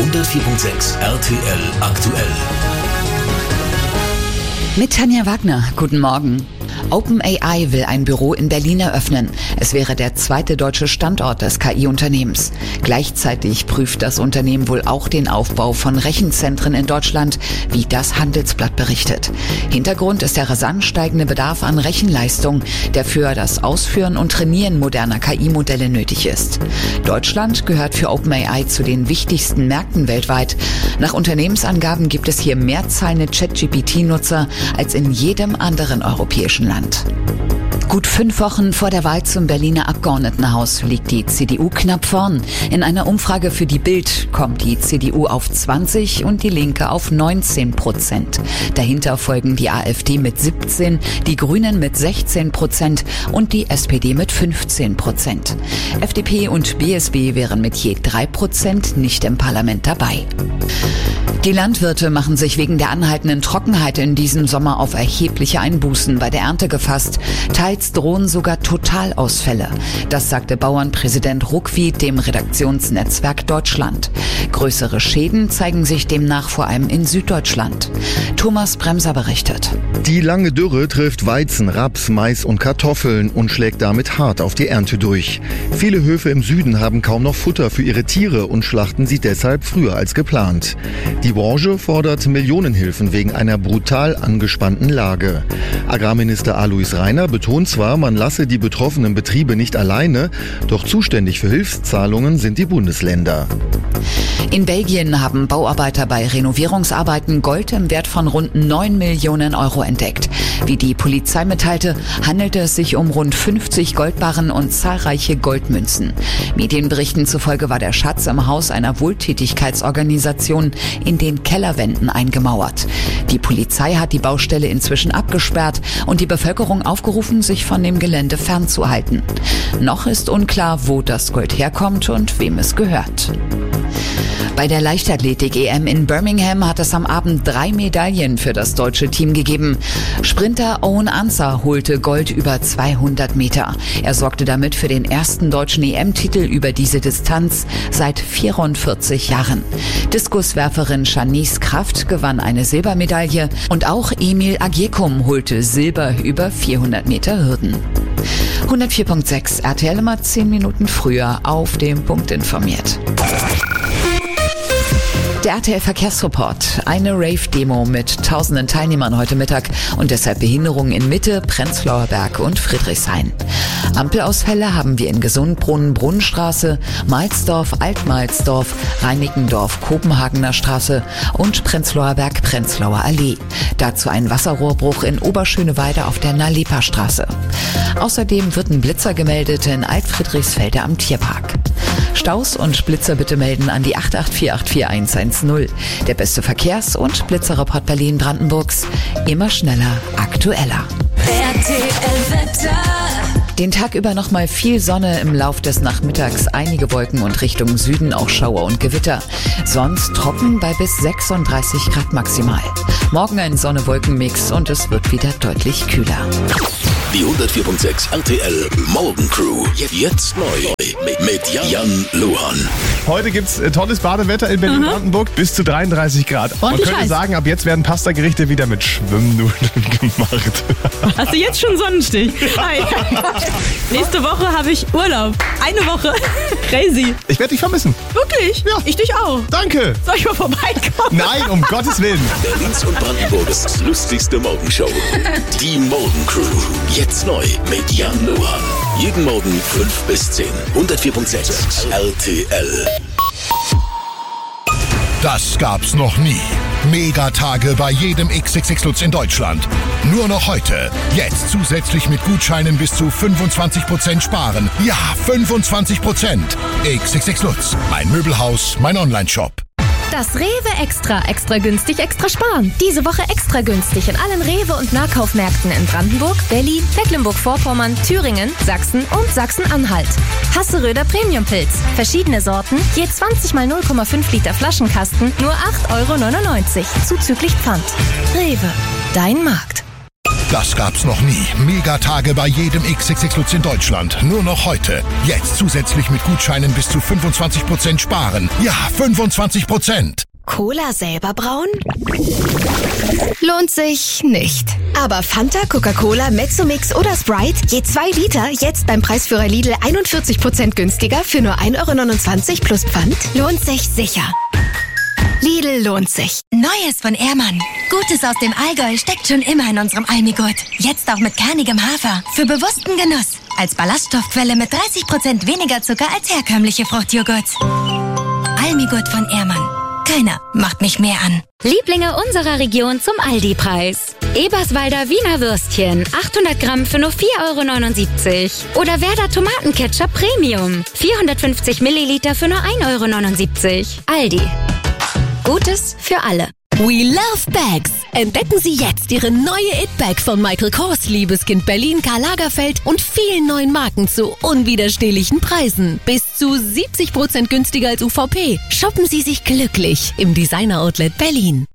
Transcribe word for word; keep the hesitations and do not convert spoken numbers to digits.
hundertvier Komma sechs R T L aktuell. Mit Tanja Wagner, guten Morgen. OpenAI will ein Büro in Berlin eröffnen. Es wäre der zweite deutsche Standort des K I-Unternehmens. Gleichzeitig prüft das Unternehmen wohl auch den Aufbau von Rechenzentren in Deutschland, wie das Handelsblatt berichtet. Hintergrund ist der rasant steigende Bedarf an Rechenleistung, der für das Ausführen und Trainieren moderner K I-Modelle nötig ist. Deutschland gehört für OpenAI zu den wichtigsten Märkten weltweit. Nach Unternehmensangaben gibt es hier mehr zahlende ChatGPT-Nutzer als in jedem anderen europäischen Land. Gut fünf Wochen vor der Wahl zum Berliner Abgeordnetenhaus liegt die C D U knapp vorn. In einer Umfrage für die Bild kommt die C D U auf zwanzig und die Linke auf neunzehn Prozent. Dahinter folgen die AfD mit siebzehn, die Grünen mit sechzehn Prozent und die S P D mit fünfzehn Prozent. F D P und B S B wären mit je drei Prozent nicht im Parlament dabei. Die Landwirte machen sich wegen der anhaltenden Trockenheit in diesem Sommer auf erhebliche Einbußen bei der Ernte gefasst. Teils drohen sogar Totalausfälle. Das sagte Bauernpräsident Ruckwied dem Redaktionsnetzwerk Deutschland. Größere Schäden zeigen sich demnach vor allem in Süddeutschland. Thomas Bremser berichtet. Die lange Dürre trifft Weizen, Raps, Mais und Kartoffeln und schlägt damit hart auf die Ernte durch. Viele Höfe im Süden haben kaum noch Futter für ihre Tiere und schlachten sie deshalb früher als geplant. Die Branche fordert Millionenhilfen wegen einer brutal angespannten Lage. Agrarminister Alois Rainer betont zwar, man lasse die betroffenen Betriebe nicht alleine, doch zuständig für Hilfszahlungen sind die Bundesländer. In Belgien haben Bauarbeiter bei Renovierungsarbeiten Gold im Wert von rund neun Millionen Euro entdeckt. Wie die Polizei mitteilte, handelte es sich um rund fünfzig Goldbarren und zahlreiche Goldmünzen. Medienberichten zufolge war der Schatz im Haus einer Wohltätigkeitsorganisation in den Kellerwänden eingemauert. Die Polizei hat die Baustelle inzwischen abgesperrt und die Bevölkerung aufgerufen, sich von dem Gelände fernzuhalten. Noch ist unklar, wo das Gold herkommt und wem es gehört. Bei der Leichtathletik-E M in Birmingham hat es am Abend drei Medaillen für das deutsche Team gegeben. Sprinter Owen Ansah holte Gold über zweihundert Meter. Er sorgte damit für den ersten deutschen E M-Titel über diese Distanz seit vierundvierzig Jahren. Diskuswerferin Shanice Kraft gewann eine Silbermedaille und auch Emil Agiekum holte Silber über vierhundert Meter Hürden. hundertvier Komma sechs R T L immer zehn Minuten früher auf dem Punkt informiert. Der R T L-Verkehrsreport. Eine Rave-Demo mit tausenden Teilnehmern heute Mittag und deshalb Behinderungen in Mitte, Prenzlauer Berg und Friedrichshain. Ampelausfälle haben wir in Gesundbrunnen, Brunnenstraße, Malsdorf, Altmalsdorf, Reinickendorf, Kopenhagener Straße und Prenzlauer Berg, Prenzlauer Allee. Dazu ein Wasserrohrbruch in Oberschöneweide auf der Nalepa-Straße. Außerdem wird ein Blitzer gemeldet in Altfriedrichsfelde am Tierpark. Staus und Blitzer bitte melden an die acht acht vier acht vier eins eins null. Der beste Verkehrs- und Blitzerreport Berlin-Brandenburgs. Immer schneller, aktueller. R T L-Wetter. Den Tag über nochmal viel Sonne, im Lauf des Nachmittags einige Wolken und Richtung Süden auch Schauer und Gewitter. Sonst trocken bei bis sechsunddreißig Grad maximal. Morgen ein Sonne-Wolken-Mix und es wird wieder deutlich kühler. Die hundertvier Komma sechs R T L Morgencrew. Jetzt neu mit Jan Luhan. Heute gibt's tolles Badewetter in Berlin-Brandenburg. Bis zu dreiunddreißig Grad. Man Ordentlich könnte heiß. sagen, ab jetzt werden Pastagerichte wieder mit Schwimmnudeln gemacht. Hast du jetzt schon Sonnenstich? Hi. Nächste Woche habe ich Urlaub. Eine Woche. Crazy. Ich werde dich vermissen. Wirklich? Ja. Ich dich auch. Danke. Soll ich mal vorbeikommen? Nein, um Gottes Willen. Berlins und Brandenburgs lustigste Morgenshow. Die Morgencrew. Jetzt neu mit Jan Luhan. Jeden Morgen fünf bis zehn. hundertvier Komma sechs R T L. Das gab's noch nie. Megatage bei jedem X X X Lutz in Deutschland. Nur noch heute. Jetzt zusätzlich mit Gutscheinen bis zu fünfundzwanzig Prozent sparen. Ja, fünfundzwanzig Prozent. X X X Lutz. Mein Möbelhaus, mein Onlineshop. Das Rewe Extra. Extra günstig, extra sparen. Diese Woche extra günstig in allen Rewe- und Nahkaufmärkten in Brandenburg, Berlin, Mecklenburg-Vorpommern, Thüringen, Sachsen und Sachsen-Anhalt. Hasseröder Premiumpilz. Verschiedene Sorten, je zwanzig mal null Komma fünf Liter Flaschenkasten, nur acht Euro neunundneunzig. Zuzüglich Pfand. Rewe. Dein Markt. Das gab's noch nie. Megatage bei jedem X X X Lutz in Deutschland. Nur noch heute. Jetzt zusätzlich mit Gutscheinen bis zu fünfundzwanzig Prozent sparen. Ja, fünfundzwanzig Prozent. Cola selber brauen? Lohnt sich nicht. Aber Fanta, Coca-Cola, Mezzomix oder Sprite, je zwei Liter, jetzt beim Preisführer Lidl einundvierzig Prozent günstiger für nur ein Euro neunundzwanzig plus Pfand, lohnt sich sicher. Lidl lohnt sich. Neues von Ehrmann. Gutes aus dem Allgäu steckt schon immer in unserem Almigurt. Jetzt auch mit kernigem Hafer. Für bewussten Genuss. Als Ballaststoffquelle mit dreißig Prozent weniger Zucker als herkömmliche Fruchtjoghurt. Almigurt von Ehrmann. Keiner macht mich mehr an. Lieblinge unserer Region zum Aldi-Preis. Eberswalder Wiener Würstchen, achthundert Gramm für nur vier Euro neunundsiebzig. Oder Werder Tomatenketchup Premium, vierhundertfünfzig Milliliter für nur ein Euro neunundsiebzig. Aldi. Gutes für alle. We love bags. Entdecken Sie jetzt Ihre neue It-Bag von Michael Kors, Liebeskind Berlin, Karl Lagerfeld und vielen neuen Marken zu unwiderstehlichen Preisen. Bis zu siebzig Prozent günstiger als U V P. Shoppen Sie sich glücklich im Designer Outlet Berlin.